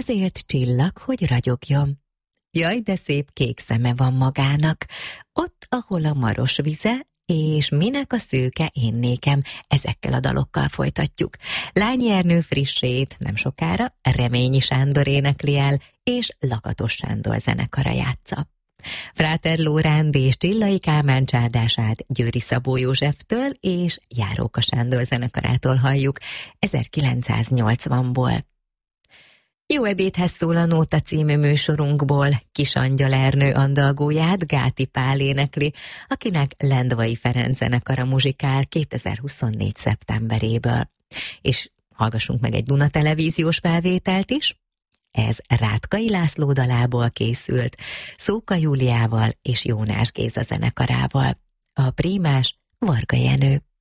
azért csillag, hogy ragyogjon. Jaj, de szép kék szeme van magának, ott, ahol a maros vize, és minek a szőke én nékem, ezekkel a dalokkal folytatjuk. Lányi Ernő frissét nem sokára Reményi Sándor énekli el, és Lakatos Sándor zenekara játsza. Fráter Lóránd és Csillai Kálmán csárdását Győri Szabó Józseftől és Járóka Sándor zenekarától halljuk 1980-ból. Jó ebédhez szól a Nóta című műsorunkból. Kis Angyal Ernő andalgóját Gáti Pál énekli, akinek Lendvai Ferenc zenekara muzsikál 2024. szeptemberéből. És hallgassunk meg egy Duna televíziós felvételt is. Ez Rátkai László dalából készült, Szóka Júliával és Jónás Géza zenekarával. A prímás Varga Jenő.